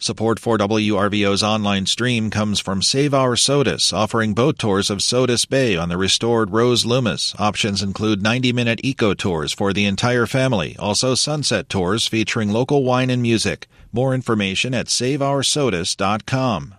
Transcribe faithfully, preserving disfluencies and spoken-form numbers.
Support for W R V O's online stream comes from Save Our Sodus, offering boat tours of Sodus Bay on the restored Rose Loomis. Options include ninety-minute eco tours for the entire family, also sunset tours featuring local wine and music. More information at save our sodus dot com.